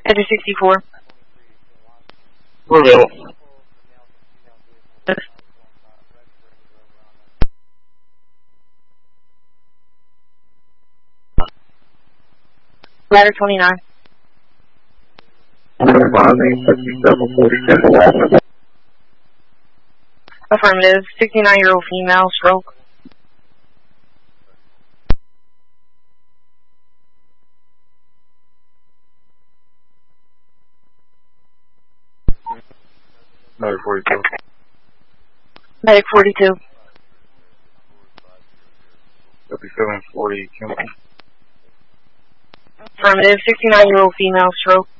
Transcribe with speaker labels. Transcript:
Speaker 1: Ledger 64.
Speaker 2: We're available.
Speaker 1: Ladder 29. Affirmative. 69-year-old female, stroke.
Speaker 2: Medic 42.
Speaker 1: Medic 42.
Speaker 2: 5740 Kimball.
Speaker 1: Affirmative. 69-year-old female, stroke.